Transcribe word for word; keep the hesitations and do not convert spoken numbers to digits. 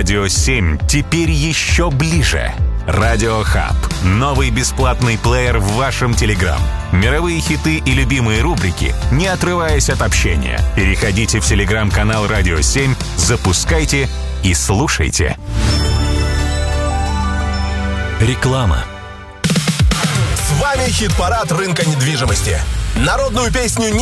Радио семь теперь еще ближе. Радио Хаб. Новый бесплатный плеер в вашем Телеграм. Мировые хиты и любимые рубрики, не отрываясь от общения. Переходите в Телеграм-канал Радио семь, запускайте и слушайте. Реклама. С вами хит-парад рынка недвижимости. Народную песню не